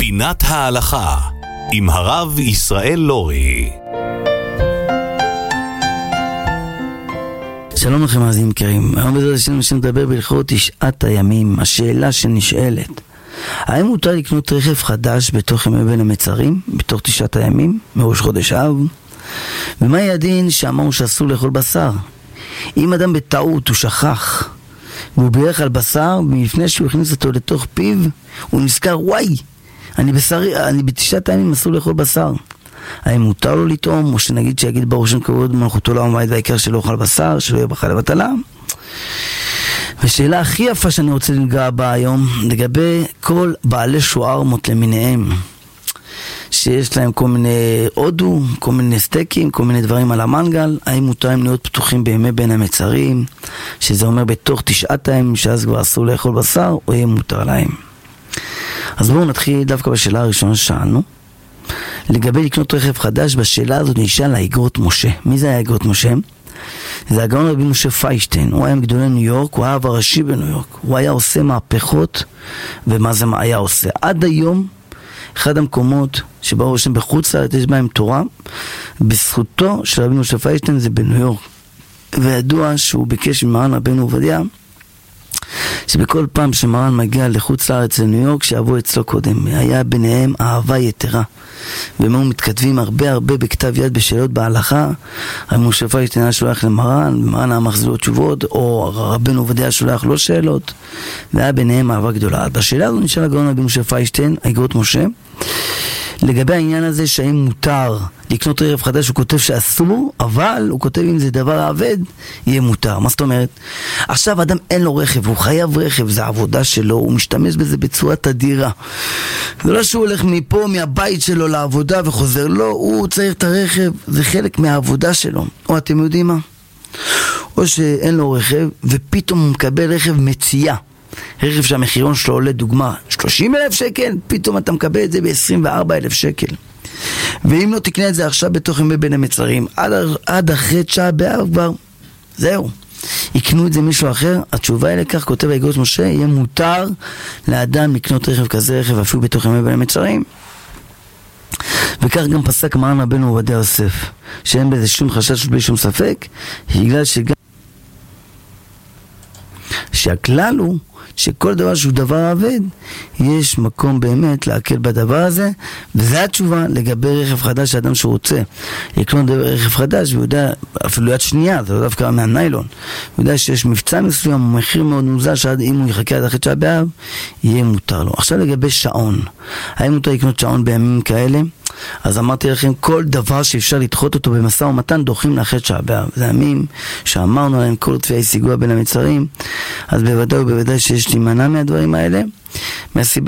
פינת ההלכה עם הרב ישראל לורי. שלום לכם מאזינים יקרים. היום בעזרת השם שנדבר בהלכות תשעת הימים. השאלה שנשאלת, האם מותר לקנות רכב חדש בתוך ימי בין המצרים, בתוך תשעת הימים, מראש חודש אב? ומה הדין שאמרנו שאסור לאכול בשר? אם אדם בטעות הוא שכח והוא בירך על בשר, ולפני שהוא הכניס אותו לתוך פיו הוא נזכר, וואי, אני בתשעת הימים אסור לאכול בשר. האם מותר לו לטעום, או שנגיד שיגיד ברוך שם כבוד מלכותו לעולם ועד, והעיקר שלא אוכל בשר, שלא יהיה בחלב הטלה? ושאלה הכי יפה שאני רוצה לנגע בה היום, לגבי כל בעלי שוארמות למיניהם, שיש להם כל מיני הודו, כל מיני סטייקים, כל מיני דברים על המנגל, האם מותר להם להיות פתוחים בימי בין המצרים, שזה אומר בתוך תשעת הימים, שאז כבר אסור לאכול בשר, או יהיה מותר להם? אז בואו נתחיל דווקא בשאלה הראשונה ששאלנו, לגבי לקנות רכב חדש. בשאלה הזאת נשאל האגרות משה. מי זה היה אגרות משה? זה הגאון רבי משה פיינשטיין. הוא היה מגדולי ניו יורק, הוא היה הרב הראשי בניו יורק, הוא היה עושה מהפכות. ומה זה היה עושה? עד היום אחד המקומות שבאו השם בחוץ לארץ יש בהם תורה בזכותו של רבי משה פיינשטיין זה בניו יורק. וידוע שהוא ביקש ממרן רבנו עובדיה שבכל פעם שמרן מגיע לחוץ לארץ לניו יורק שיבוא אצלו קודם. היה ביניהם אהבה יתרה, והם היו מתכתבים הרבה בכתב יד בשאלות בהלכה. רבי משה פיינשטיין היה שולח למרן, ומרן היה מחזיר לו תשובות, או רבנו עובדיה שולח לו שאלות, והיה ביניהם אהבה גדולה. בשאלה הזו נשאל הגאון רבי משה פיינשטיין, אגרות משה, לגבי העניין הזה שהאם מותר לקנות רכב חדש. הוא כותב שאסור, אבל הוא כותב אם זה דבר עבד יהיה מותר. מה זאת אומרת? עכשיו אדם אין לו רכב, הוא חייב רכב, זה העבודה שלו, הוא משתמש בזה בצורה תדירה. זה לא שהוא הולך מפה מהבית שלו לעבודה וחוזר, לא, הוא צריך את הרכב, זה חלק מהעבודה שלו. או אתם יודעים מה? או שאין לו רכב ופתאום הוא מקבל רכב מציאה, רכב שהמחירון שלו עולה דוגמה 30,000 שקל, פתאום אתה מקבל את זה ב-24,000 שקל. ואם לא תקנה את זה עכשיו בתוך ימי בין המצרים, עד אחרי תשעה באב כבר זהו, יקנו את זה מישהו אחר. התשובה היא לכך, כותב אגרות משה, יהיה מותר לאדם לקנות רכב כזה, רכב אפילו בתוך ימי בין המצרים. וכך גם פסק מרן רבנו עובדיה יוסף, שאין בזה שום חשש בלי שום ספק, בגלל שהכלל הוא שכל דבר שהוא דבר עבד, יש מקום באמת להקל בדבר הזה. וזו התשובה לגבי רכב חדש. האדם שרוצה לקנות רכב חדש, והוא יודע, אפילו יד שנייה, זה לא דווקא מהניילון, הוא יודע שיש מבצע מסוים, מחיר מאוד מוזל, שעד אם הוא יחכה עד אחרי תשעה באב, יהיה מותר לו. עכשיו לגבי שעון, האם מותר לקנות שעון בימים כאלה? אז אמרתי לכם, כל דבר שאפשר לדחות אותו במשא ומתן, דוחים לאחרי תשעה באב. זה ימים שאמרנו עליהם כל תביעה סיגוע בין המצרים, אז בוודאי שיש להימנע מהדברים האלה, מהסיבה